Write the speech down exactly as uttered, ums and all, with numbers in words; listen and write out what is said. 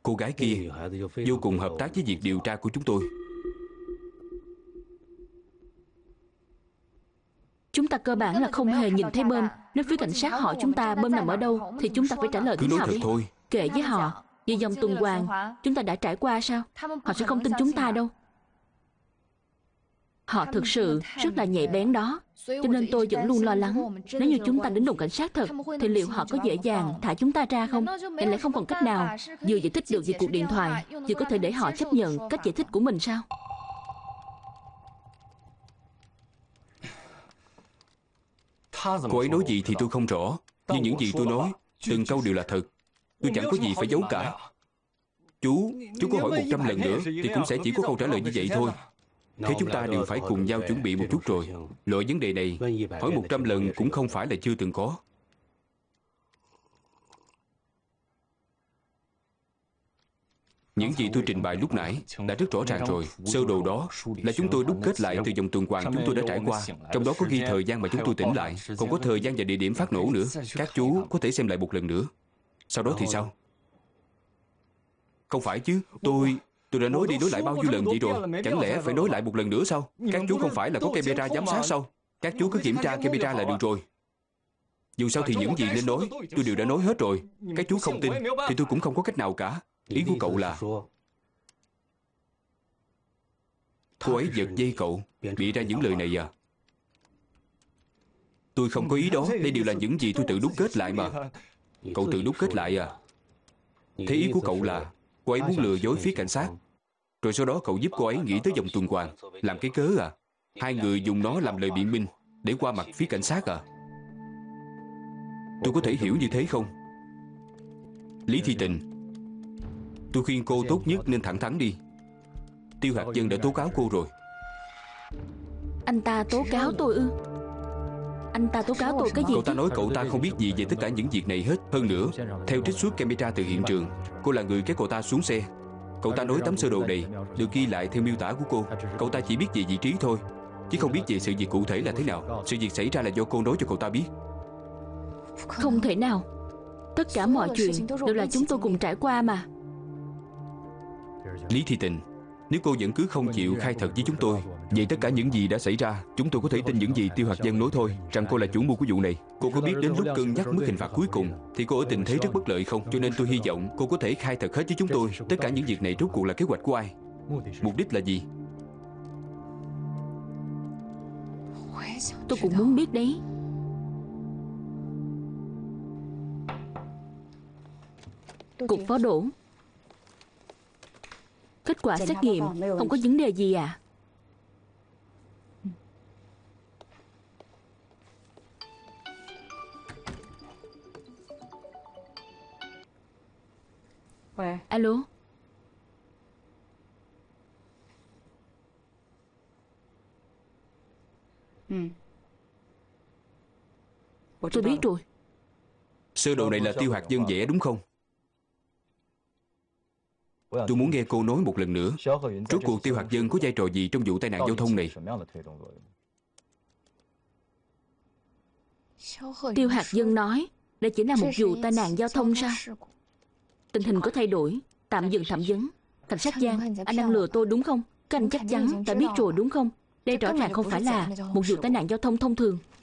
Cô gái kia vô cùng hợp tác với việc điều tra của chúng tôi. Chúng ta cơ bản là không hề nhìn thấy bơm. Nếu phía cảnh sát hỏi chúng ta bơm nằm ở đâu thì chúng ta phải trả lời Cứ thế nói nào thật đi? thôi. Kệ với họ. Vì dòng tuần hoàn chúng ta đã trải qua sao? Họ sẽ không tin chúng ta đâu. Họ thực sự rất là nhạy bén đó. Cho nên tôi vẫn luôn lo lắng, nếu như chúng ta đến đồn cảnh sát thật thì liệu họ có dễ dàng thả chúng ta ra không? Hay lại không còn cách nào vừa giải thích được về cuộc điện thoại, vừa có thể để họ chấp nhận cách giải thích của mình sao? Cô ấy nói gì thì tôi không rõ, nhưng những gì tôi nói từng câu đều là thật. Tôi chẳng có gì phải giấu cả. Chú, chú có hỏi một trăm lần nữa thì cũng sẽ chỉ có câu trả lời như vậy thôi. Thế chúng ta đều phải cùng nhau chuẩn bị một chút rồi. Loại vấn đề này hỏi một trăm lần cũng không phải là chưa từng có. Những gì tôi trình bày lúc nãy đã rất rõ ràng rồi. Sơ đồ đó là chúng tôi đúc kết lại từ dòng tuần hoàn chúng tôi đã trải qua. Trong đó có ghi thời gian mà chúng tôi tỉnh lại, còn có thời gian và địa điểm phát nổ nữa. Các chú có thể xem lại một lần nữa. Sau đó thì sao? Không phải chứ, tôi... Tôi đã nói đi nói lại bao nhiêu lần vậy rồi. Chẳng lẽ phải nói lại một lần nữa sao? Các chú không phải là có camera giám sát sao? Các chú cứ kiểm tra camera là được rồi. Dù sao thì những gì nên nói tôi đều đã nói hết rồi. Các chú không tin thì tôi cũng không có cách nào cả. Ý của cậu là cô ấy giật dây cậu, bịa ra những lời này à? Tôi không có ý đó. Đây đều là những gì tôi tự đúc kết lại mà. Cậu tự đúc kết lại à? Thế ý của cậu là cô ấy muốn lừa dối phía cảnh sát, rồi sau đó cậu giúp cô ấy nghĩ tới dòng tuần hoàn, làm cái cớ à? Hai người dùng nó làm lời biện minh để qua mặt phía cảnh sát à? Tôi có thể hiểu như thế không? Lý Thị Tình, tôi khuyên cô tốt nhất nên thẳng thắn đi. Tiêu Hạt Dân đã tố cáo cô rồi. Anh ta tố cáo tôi ư? Anh ta tố cáo tôi cái gì? Cậu ta nói cậu ta không biết gì về tất cả những việc này hết. Hơn nữa, theo trích xuất camera từ hiện trường, cô là người kéo cậu ta xuống xe. Cậu ta nói tấm sơ đồ này được ghi lại theo miêu tả của cô. Cậu ta chỉ biết về vị trí thôi, chứ không biết về sự việc cụ thể là thế nào. Sự việc xảy ra là do cô nói cho cậu ta biết. Không thể nào. Tất cả mọi chuyện đều là chúng tôi cùng trải qua mà. Lý Thị Tình, nếu cô vẫn cứ không chịu khai thật với chúng tôi, vậy tất cả những gì đã xảy ra, chúng tôi có thể tin những gì Tiêu Hạt Dân nói thôi, rằng cô là chủ mưu của vụ này. Cô có biết đến lúc cân nhắc mức hình phạt cuối cùng thì cô ở tình thế rất bất lợi không? Cho nên tôi hy vọng cô có thể khai thật hết với chúng tôi. Tất cả những việc này rốt cuộc là kế hoạch của ai? Mục đích là gì? Tôi cũng muốn biết đấy. Cục phó đổ. Kết quả xét nghiệm không có vấn đề gì à? Alo. Tôi biết rồi. Sơ đồ này là Tiêu Hạt Dân vẽ đúng không? Tôi muốn nghe cô nói một lần nữa. Rốt cuộc Tiêu Hạt Dân có vai trò gì trong vụ tai nạn giao thông này? Tiêu Hạt Dân nói đây chỉ là một vụ tai nạn giao thông sao? Tình hình có thay đổi, tạm dừng thẩm vấn. Cảnh sát Giang, anh đang lừa tôi đúng không? Các anh chắc chắn đã biết rồi đúng không? Đây rõ ràng không phải là một vụ tai nạn giao thông thông thường.